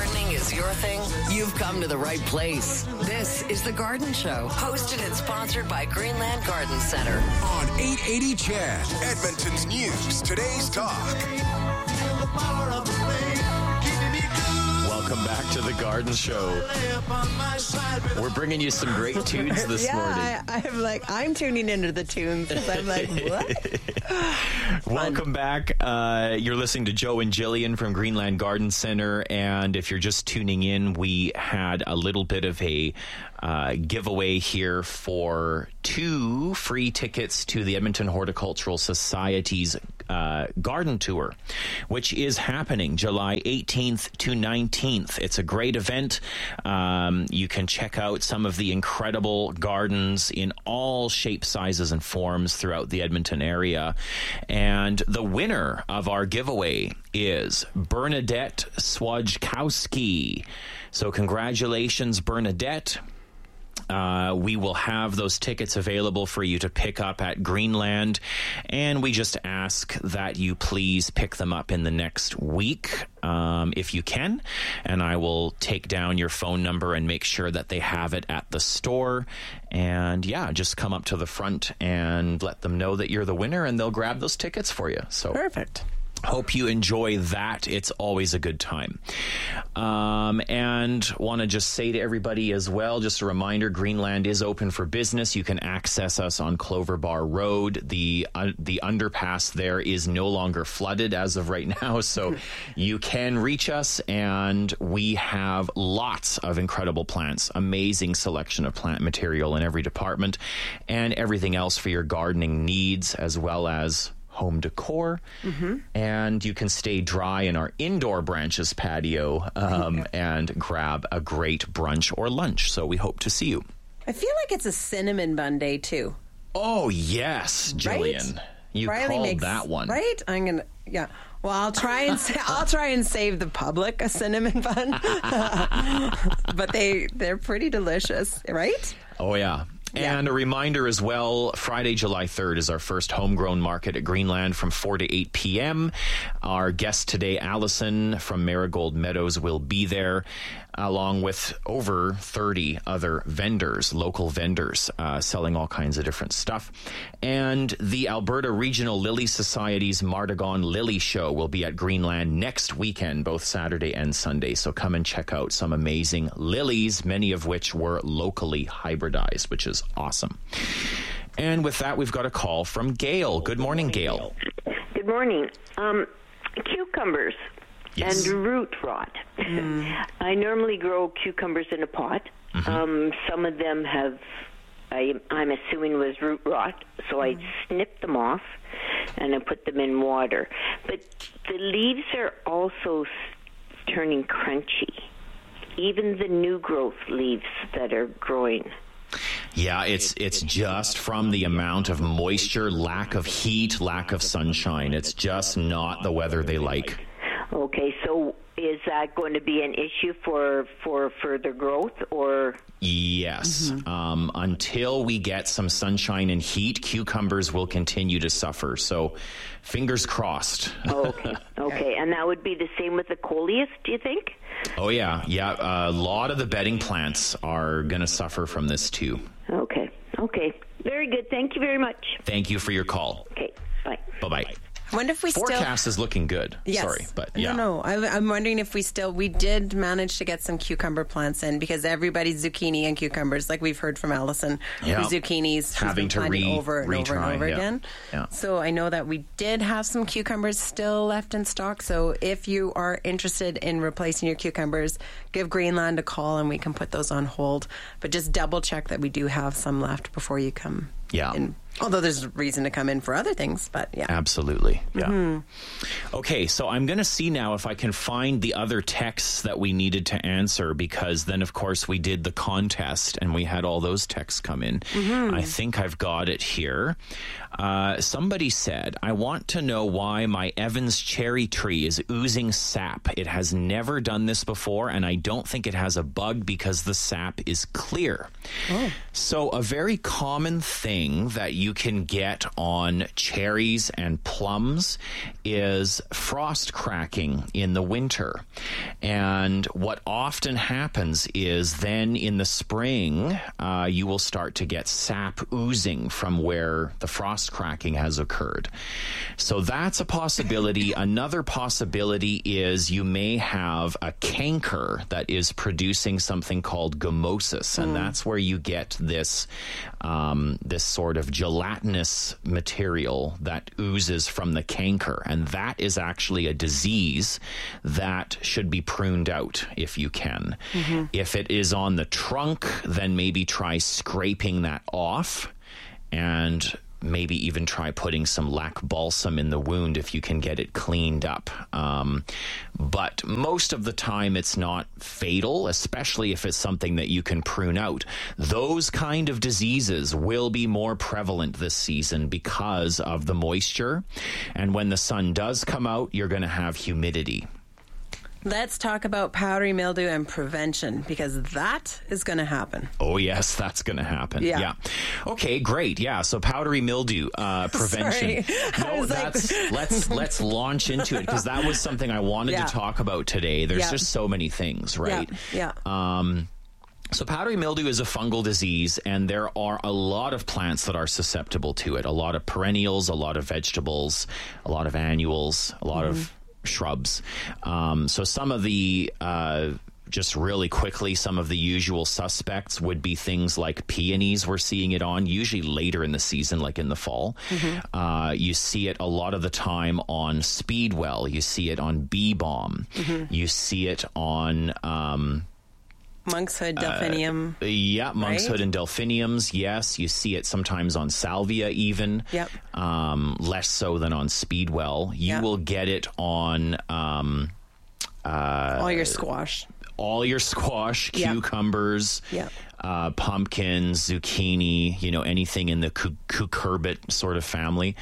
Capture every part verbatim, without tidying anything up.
gardening is your thing, you've come to the right place. This is The Garden Show, hosted and sponsored by Greenland Garden Center. On eight eighty C H E D, Edmonton's News, Today's Talk. Welcome back to The Garden Show. We're bringing you some great tunes this yeah, morning. I, I'm like, I'm tuning into the tunes because I'm like, what? Welcome back. Uh, you're listening to Joe and Jillian from Greenland Garden Center. And if you're just tuning in, we had a little bit of a uh, giveaway here for two free tickets to the Edmonton Horticultural Society's uh, garden tour, which is happening July eighteenth to nineteenth. It's a great event. Um, you can check out some of the incredible gardens in all shapes, sizes, and forms throughout the Edmonton area. And the winner of our giveaway is Bernadette Swajkowski. So congratulations, Bernadette. Uh, we will have those tickets available for you to pick up at Greenland, and we just ask that you please pick them up in the next week um, if you can, and I will take down your phone number and make sure that they have it at the store. And yeah, just come up to the front and let them know that you're the winner, and they'll grab those tickets for you. So Perfect. Hope you enjoy that. It's always a good time. Um, and want to just say to everybody as well, just a reminder, Greenland is open for business. You can access us on Clover Bar Road. The uh, the underpass there is no longer flooded as of right now, so you can reach us, and we have lots of incredible plants, amazing selection of plant material in every department, and everything else for your gardening needs, as well as home decor, mm-hmm. and you can stay dry in our indoor branches patio um, and grab a great brunch or lunch. So we hope to see you. I feel like it's a cinnamon bun day too. Oh yes, Jillian, right? you Riley called makes, that one, right? I'm gonna, yeah. Well, I'll try and sa- I'll try and save the public a cinnamon bun, but they they're pretty delicious, right? Oh yeah. And yeah. A reminder as well, Friday, July third is our first homegrown market at Greenland from four to eight p.m. Our guest today, Allison from Marigold Meadows, will be there, along with over thirty other vendors, local vendors, uh, selling all kinds of different stuff. And the Alberta Regional Lily Society's Martagon Lily Show will be at Greenland next weekend, both Saturday and Sunday. So come and check out some amazing lilies, many of which were locally hybridized, which is awesome. And with that, we've got a call from Gail. Good morning, Gail. Good morning. Um, cucumbers yes. and root rot. Mm. I normally grow cucumbers in a pot. Mm-hmm. Um, some of them have, I, I'm assuming, was root rot, so mm. I snip them off and I put them in water. But the leaves are also turning crunchy, even the new growth leaves that are growing. Yeah, it's it's just from the amount of moisture, lack of heat, lack of sunshine. It's just not the weather they like. Okay, so is that going to be an issue for for further growth, or? Yes. Mm-hmm. Um, until we get some sunshine and heat, cucumbers will continue to suffer. So fingers crossed. Oh, okay. Okay. And that would be the same with the coleus, do you think? Oh, yeah. Yeah. A lot of the bedding plants are going to suffer from this too. Okay. Okay. Very good. Thank you very much. Thank you for your call. Okay. Bye. Bye-bye. I wonder if we Forecast still... is looking good. Yes. Sorry, but yeah. No, no. I, I'm wondering if we still... We did manage to get some cucumber plants in because everybody's zucchini and cucumbers, like we've heard from Allison, yeah. zucchinis having to re, over and retry, over and over yeah. again. Yeah. So I know that we did have some cucumbers still left in stock. So if you are interested in replacing your cucumbers, give Greenland a call and we can put those on hold. But just double check that we do have some left before you come yeah. in. Although there's reason to come in for other things, but yeah. Absolutely, yeah. Mm-hmm. Okay, so I'm going to see now if I can find the other texts that we needed to answer, because then, of course, we did the contest and we had all those texts come in. Mm-hmm. I think I've got it here. Uh, somebody said, I want to know why my Evans cherry tree is oozing sap. It has never done this before, and I don't think it has a bug because the sap is clear. Oh. So a very common thing that you can get on cherries and plums is frost cracking in the winter. And what often happens is then in the spring, uh, you will start to get sap oozing from where the frost cracking has occurred. So that's a possibility. Another possibility is you may have a canker that is producing something called gummosis, and mm. that's where you get this um, this sort of gelatinous material that oozes from the canker, and that is actually a disease that should be pruned out if you can. Mm-hmm. If it is on the trunk, then maybe try scraping that off, and maybe even try putting some lac balsam in the wound if you can get it cleaned up. Um, but most of the time it's not fatal, especially if it's something that you can prune out. Those kind of diseases will be more prevalent this season because of the moisture. And when the sun does come out, you're going to have humidity. Let's talk about powdery mildew and prevention, because that is going to happen. Oh, yes, that's going to happen. Yeah. yeah. Okay, great. Yeah, so powdery mildew uh, prevention. No, that's, like... let's let's launch into it, because that was something I wanted yeah. to talk about today. There's yeah. just so many things, right? Yeah. yeah. Um, So powdery mildew is a fungal disease, and there are a lot of plants that are susceptible to it. A lot of perennials, a lot of vegetables, a lot of annuals, a lot mm-hmm. of shrubs. Um, so some of the, uh, just really quickly, some of the usual suspects would be things like peonies. We're seeing it on, usually later in the season, like in the fall. Mm-hmm. Uh, you see it a lot of the time on speedwell. You see it on bee balm. Mm-hmm. You see it on... Um, Monkshood, delphinium. Uh, yeah, monkshood right? and delphiniums, yes. You see it sometimes on salvia even. Yep. Um, less so than on speedwell. You yep. will get it on... Um, uh, all your squash. All your squash, yep. cucumbers, yep. uh, pumpkins, zucchini, you know, anything in the cu- cucurbit sort of family.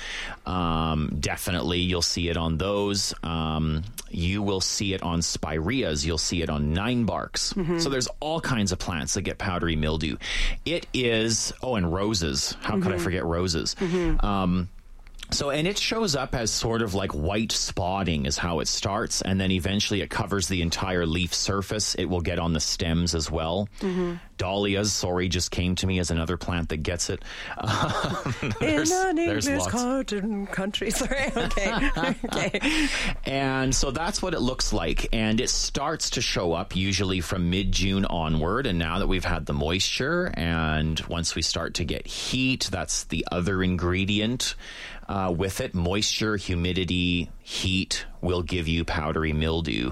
Um, definitely you'll see it on those. Um, you will see it on spireas. You'll see it on nine barks. Mm-hmm. So there's all kinds of plants that get powdery mildew. It is, oh, and roses. How mm-hmm. could I forget roses? Mm-hmm. Um, So, and it shows up as sort of like white spotting is how it starts, and then eventually it covers the entire leaf surface. It will get on the stems as well. Mm-hmm. Dahlias, sorry, just came to me as another plant that gets it. Um, In an English cotton country. Sorry, okay. okay. And so that's what it looks like, and it starts to show up usually from mid-June onward, and now that we've had the moisture, and once we start to get heat, that's the other ingredient. Uh, with it, moisture, humidity, heat will give you powdery mildew.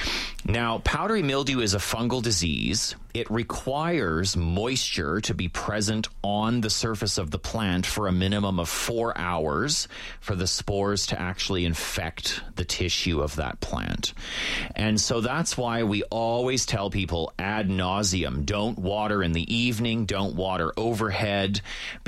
Now, powdery mildew is a fungal disease. It requires moisture to be present on the surface of the plant for a minimum of four hours for the spores to actually infect the tissue of that plant. And so that's why we always tell people ad nauseum, don't water in the evening, don't water overhead,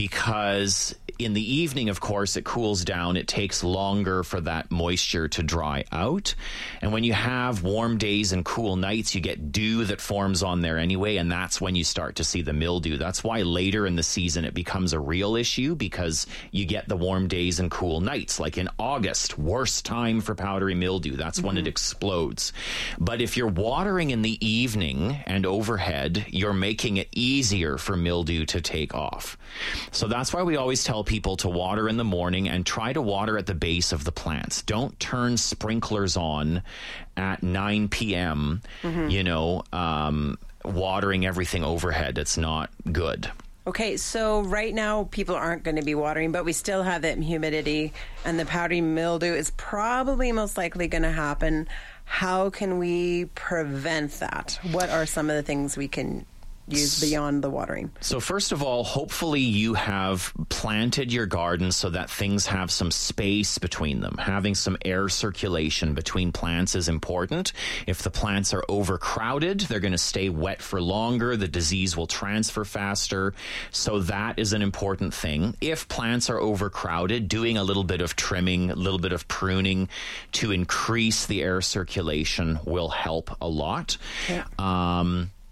because in the evening, of course, it cools down. It takes longer for that moisture to dry out. And when you have warm days and cool nights, you get dew that forms on there anyway, and that's when you start to see the mildew. That's why later in the season it becomes a real issue, because you get the warm days and cool nights. Like in August, worst time for powdery mildew. That's mm-hmm. when it explodes. But if you're watering in the evening and overhead, you're making it easier for mildew to take off. So that's why we always tell people to water in the morning and try to water at the base of the plants. Don't turn sprinklers on at nine p.m., mm-hmm. you know, um, watering everything overhead. It's not good. Okay, so right now people aren't going to be watering, but we still have that humidity, and the powdery mildew is probably most likely going to happen. How can we prevent that? What are some of the things we can use beyond the watering? So first of all, hopefully you have planted your garden so that things have some space between them. Having some air circulation between plants is important. If the plants are overcrowded, they're going to stay wet for longer. The disease will transfer faster. So that is an important thing. If plants are overcrowded, doing a little bit of trimming, a little bit of pruning to increase the air circulation will help a lot. Yeah. Um,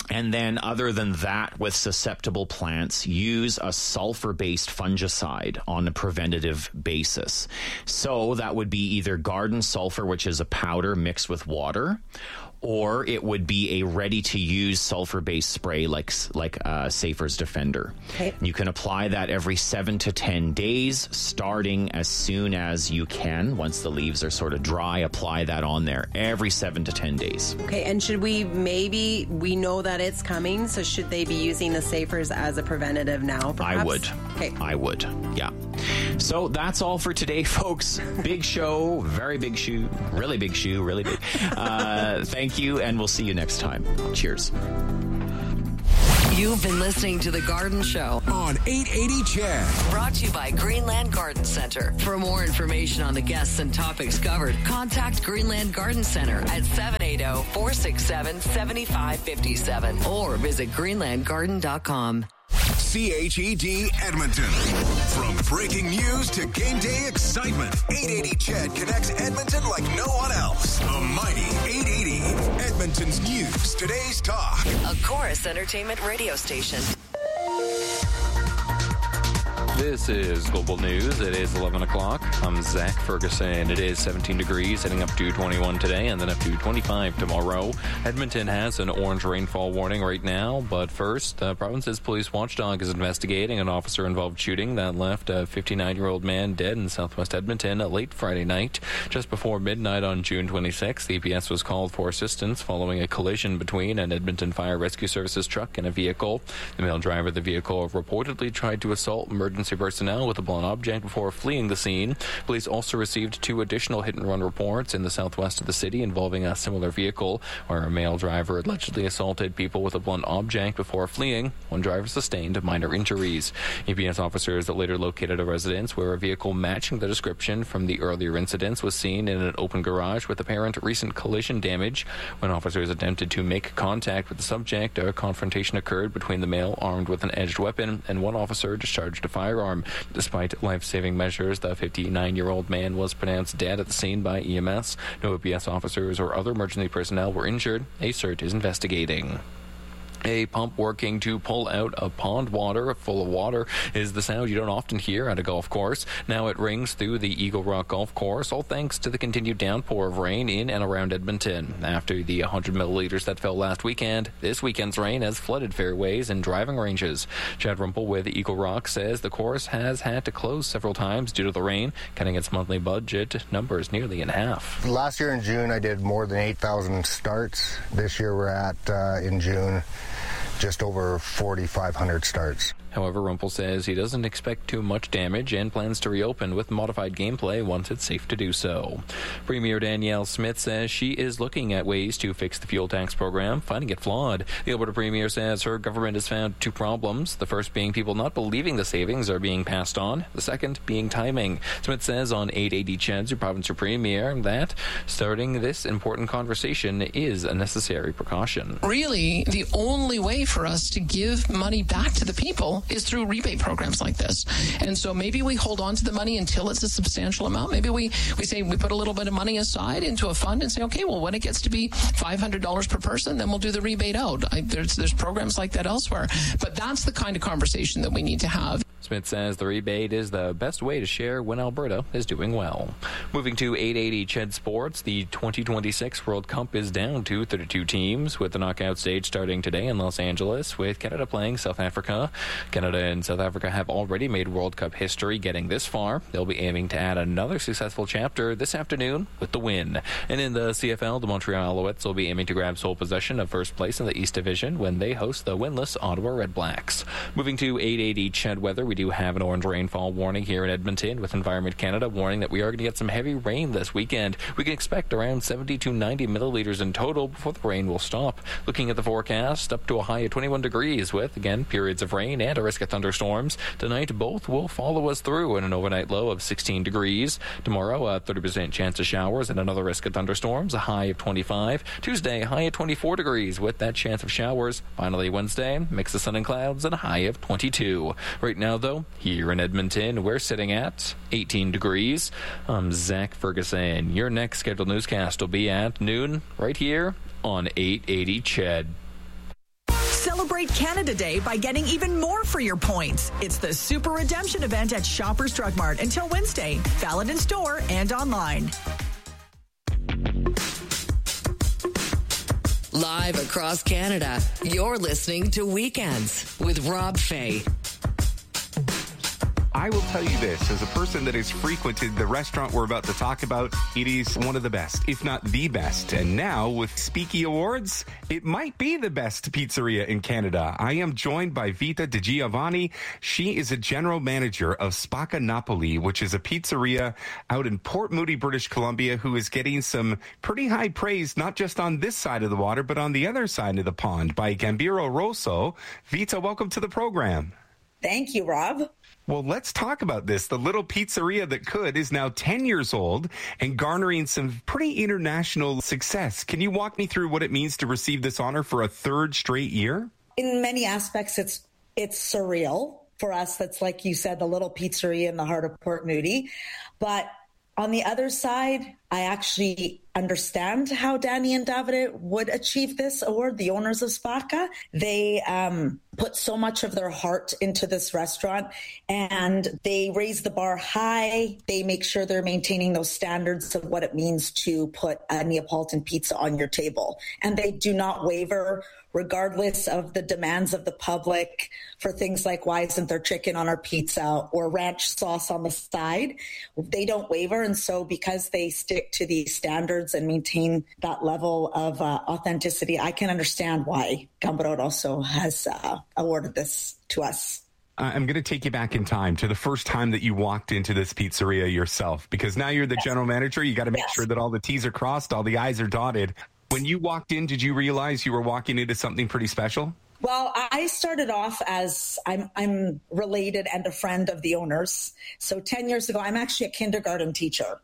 And then other than that, with susceptible plants, use a sulfur-based fungicide on a preventative basis. So that would be either garden sulfur, which is a powder mixed with water, or it would be a ready-to-use sulfur-based spray like like uh, Safer's Defender. Okay. You can apply that every seven to ten days, starting as soon as you can. Once the leaves are sort of dry, apply that on there every seven to ten days. Okay, and should we maybe, we know that it's coming, so should they be using the Safers as a preventative now, perhaps? I would. Okay. I would, yeah. So that's all for today, folks. Big show, very big shoe, really big shoe, really big. Uh, thank you, and we'll see you next time. Cheers. You've been listening to The Garden Show on eight eighty C H E D. Brought to you by Greenland Garden Center. For more information on the guests and topics covered, contact Greenland Garden Center at seven eight zero, four six seven, seven five five seven or visit greenland garden dot com. C H E D Edmonton. From breaking news to game day excitement, eight eighty C H E D connects Edmonton like no one else. The mighty eight eighty. Edmonton's news, today's talk. A Chorus Entertainment radio station. This is Global News. It is eleven o'clock. I'm Zach Ferguson. It is seventeen degrees, heading up to twenty-one today and then up to twenty-five tomorrow. Edmonton has an orange rainfall warning right now, but first, the province's police watchdog is investigating an officer-involved shooting that left a fifty-nine-year-old man dead in southwest Edmonton late Friday night. Just before midnight on June twenty-sixth, the E P S was called for assistance following a collision between an Edmonton Fire Rescue Services truck and a vehicle. The male driver of the vehicle reportedly tried to assault emergency personnel with a blunt object before fleeing the scene. Police also received two additional hit-and-run reports in the southwest of the city involving a similar vehicle, where a male driver allegedly assaulted people with a blunt object before fleeing. One driver sustained minor injuries. E P S officers later located a residence where a vehicle matching the description from the earlier incidents was seen in an open garage with apparent recent collision damage. When officers attempted to make contact with the subject, a confrontation occurred between the male armed with an edged weapon and one officer discharged a firearm. Despite life-saving measures, the fifty-nine-year-old man was pronounced dead at the scene by E M S. No E P S officers or other emergency personnel were injured. A C E R T is investigating. A pump working to pull out a pond water full of water is the sound you don't often hear at a golf course. Now it rings through the Eagle Rock Golf Course, all thanks to the continued downpour of rain in and around Edmonton. After the one hundred milliliters that fell last weekend, this weekend's rain has flooded fairways and driving ranges. Chad Rumpel with Eagle Rock says the course has had to close several times due to the rain, cutting its monthly budget numbers nearly in half. Last year in June, I did more than eight thousand starts. This year we're at, uh, in June, just over forty-five hundred starts. However, Rumpel says he doesn't expect too much damage and plans to reopen with modified gameplay once it's safe to do so. Premier Danielle Smith says she is looking at ways to fix the fuel tax program, finding it flawed. The Alberta Premier says her government has found two problems, the first being people not believing the savings are being passed on, the second being timing. Smith says on eight eighty C H E D's Province Premier that starting this important conversation is a necessary precaution. Really, the only way for us to give money back to the people is through rebate programs like this. And so maybe we hold on to the money until it's a substantial amount. Maybe we, we say we put a little bit of money aside into a fund and say, okay, well, when it gets to be five hundred dollars per person, then we'll do the rebate out. I, there's, there's programs like that elsewhere. But that's the kind of conversation that we need to have. Smith says the rebate is the best way to share when Alberta is doing well. Moving to eight eighty C H E D Sports, the twenty twenty-six World Cup is down to thirty-two teams, with the knockout stage starting today in Los Angeles, with Canada playing South Africa. Canada and South Africa have already made World Cup history getting this far. They'll be aiming to add another successful chapter this afternoon with the win. And in the C F L, the Montreal Alouettes will be aiming to grab sole possession of first place in the East Division when they host the winless Ottawa Redblacks. Moving to eight eighty C H E D weather, we do have an orange rainfall warning here in Edmonton, with Environment Canada warning that we are going to get some heavy rain this weekend. We can expect around seventy to ninety milliliters in total before the rain will stop. Looking at the forecast, up to a high of twenty-one degrees with, again, periods of rain and a risk of thunderstorms. Tonight, both will follow us through in an overnight low of sixteen degrees. Tomorrow, a thirty percent chance of showers and another risk of thunderstorms, a high of twenty-five. Tuesday, high of twenty-four degrees with that chance of showers. Finally, Wednesday, mix of sun and clouds and a high of twenty-two. Right now, though, here in Edmonton, we're sitting at eighteen degrees. I'm Zach Ferguson. Your next scheduled newscast will be at noon right here on eight eighty C H E D. Celebrate Canada Day by getting even more for your points. It's the Super Redemption event at Shoppers Drug Mart until Wednesday. Valid in store and online. Live across Canada, you're listening to Weekends with Rob Fay. I will tell you this, as a person that has frequented the restaurant we're about to talk about, it is one of the best, if not the best. And now, with Speaky Awards, it might be the best pizzeria in Canada. I am joined by Vita De Giovanni. She is a general manager of Spacca Napoli, which is a pizzeria out in Port Moody, British Columbia, who is getting some pretty high praise, not just on this side of the water, but on the other side of the pond by Gambero Rosso. Vita, welcome to the program. Thank you, Rob. Well, let's talk about this. The little pizzeria that could is now ten years old and garnering some pretty international success. Can you walk me through what it means to receive this honor for a third straight year? In many aspects, it's it's surreal for us. That's, like you said, the little pizzeria in the heart of Port Moody. But on the other side, I actually understand how Danny and Davide would achieve this award, the owners of Spacca. They um, put so much of their heart into this restaurant, and they raise the bar high. They make sure they're maintaining those standards of what it means to put a Neapolitan pizza on your table. And they do not waver, regardless of the demands of the public for things like, why isn't there chicken on our pizza or ranch sauce on the side? They don't waver. And so because they stick to these standards and maintain that level of uh, authenticity, I can understand why Gambero Rosso has uh, awarded this to us. I'm going to take you back in time to the first time that you walked into this pizzeria yourself, because now you're the yes. general manager. You got to make yes. sure that all the T's are crossed, all the I's are dotted. When you walked in, did you realize you were walking into something pretty special? Well, I started off as I'm I'm related and a friend of the owners. So ten years ago, I'm actually a kindergarten teacher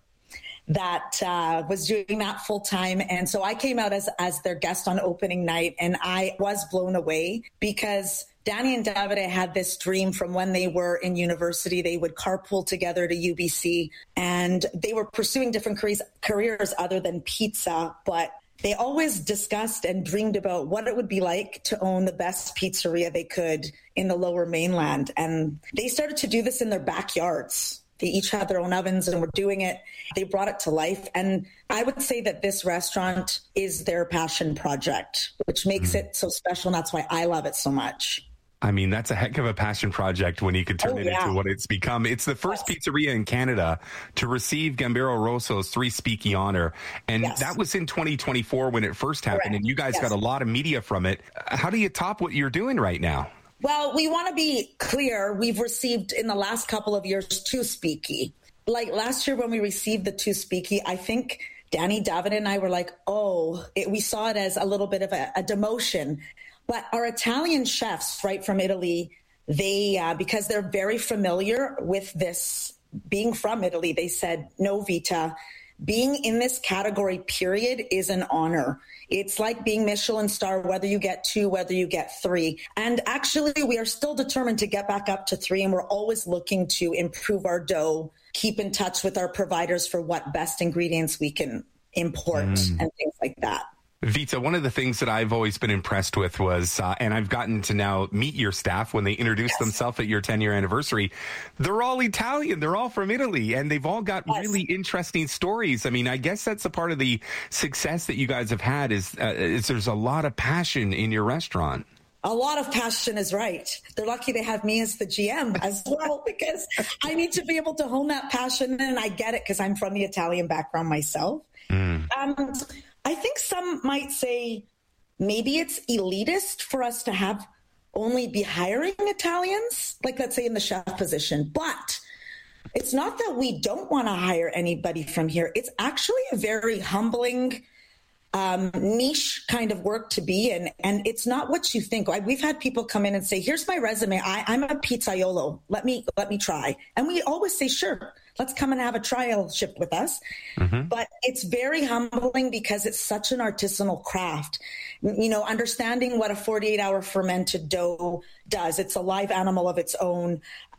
that uh, was doing that full time. And so I came out as, as their guest on opening night, and I was blown away because Danny and Davide had this dream from when they were in university. They would carpool together to U B C, and they were pursuing different careers, careers other than pizza, but they always discussed and dreamed about what it would be like to own the best pizzeria they could in the Lower Mainland. And they started to do this in their backyards. They each had their own ovens and were doing it. They brought it to life. And I would say that this restaurant is their passion project, which makes mm. it so special. And that's why I love it so much. I mean, that's a heck of a passion project when you could turn oh, it yeah. into what it's become. It's the first yes. pizzeria in Canada to receive Gambero Rosso's three Speaky honor. And yes. that was in twenty twenty-four when it first happened. Correct. And you guys yes. got a lot of media from it. How do you top what you're doing right now? Well, we want to be clear. We've received in the last couple of years two Speaky. Like last year when we received the two Speaky, I think Danny, Davide, and I were like, oh, it, we saw it as a little bit of a, a demotion. But our Italian chefs, right from Italy, they, uh, because they're very familiar with this, being from Italy, they said, no, Vita, being in this category, period, is an honor. It's like being Michelin star, whether you get two, whether you get three. And actually, we are still determined to get back up to three, and we're always looking to improve our dough, keep in touch with our providers for what best ingredients we can import mm. and things like that. Vita, one of the things that I've always been impressed with was, uh, and I've gotten to now meet your staff when they introduce yes. themselves at your ten-year anniversary, they're all Italian. They're all from Italy, and they've all got yes. really interesting stories. I mean, I guess that's a part of the success that you guys have had is, uh, is there's a lot of passion in your restaurant. A lot of passion is right. They're lucky to have me as the G M as well, because I need to be able to hone that passion, and I get it because I'm from the Italian background myself. Mm. Um, I think some might say maybe it's elitist for us to have only be hiring Italians, like let's say in the chef position. But it's not that we don't want to hire anybody from here. It's actually a very humbling, um, niche kind of work to be in. And it's not what you think. We've had people come in and say, here's my resume. I, I'm a pizzaiolo. Let me, let me try. And we always say, sure. Let's come and have a trial shift with us. Mm-hmm. But it's very humbling because it's such an artisanal craft. You know, understanding what a forty-eight hour fermented dough does. It's a live animal of its own.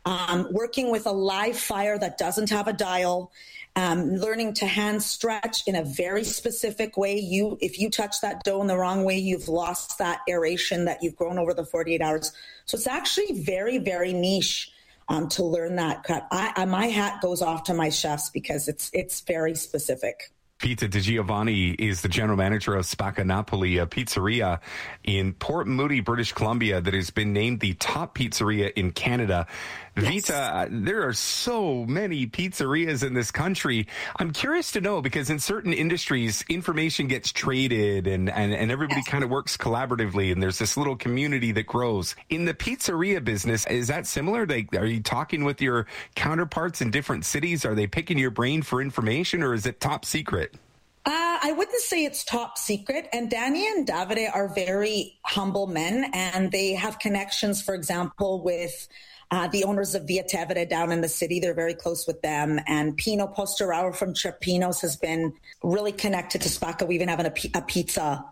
um, working with a live fire that doesn't have a dial, um, learning to hand stretch in a very specific way. You, if you touch that dough in the wrong way, you've lost that aeration that you've grown over the forty-eight hours. So it's actually very, very niche um, to learn that cut. I, I, my hat goes off to my chefs because it's it's very specific. Pizza Di Giovanni is the general manager of Spacca Napoli, a pizzeria in Port Moody, British Columbia, that has been named the top pizzeria in Canada. Yes. Vita, there are so many pizzerias in this country. I'm curious to know, because in certain industries, information gets traded and, and, and everybody yes. kind of works collaboratively, and there's this little community that grows. In the pizzeria business, is that similar? They, are you talking with your counterparts in different cities? Are they picking your brain for information, or is it top secret? Uh, I wouldn't say it's top secret. And Danny and Davide are very humble men, and they have connections, for example, with uh, the owners of Via Tevere down in the city. They're very close with them. And Pino Postoraro from Trepinos has been really connected to Spacca. We even have a, a pizza